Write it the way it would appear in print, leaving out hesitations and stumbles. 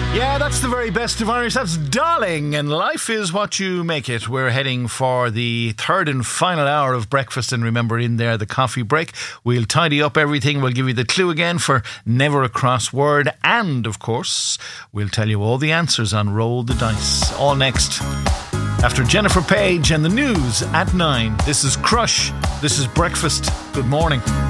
Yeah, that's the very best of Irish. That's Darling, and life is what you make it. We're heading for the third and final hour of breakfast, and remember, in there, the coffee break. We'll tidy up everything. We'll give you the clue again for Never a Crossword, and of course, we'll tell you all the answers on Roll the Dice. All next, after Jennifer Page and the news at 9. This is Crush. This is Breakfast. Good morning.